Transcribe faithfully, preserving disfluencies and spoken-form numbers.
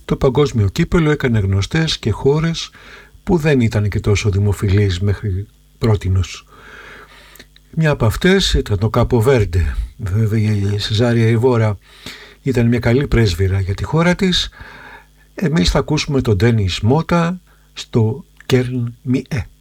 το παγκόσμιο κύπελλο έκανε γνωστές και χώρες που δεν ήταν και τόσο δημοφιλείς μέχρι πρότινος. Μια από αυτές ήταν το Κάπο Βέρντε. Βέβαια η Σεζάρια Ιβόρα ήταν μια καλή πρέσβυρα για τη χώρα της. Εμείς θα ακούσουμε τον Ντένις Μότα στο Κέρν Μιέ.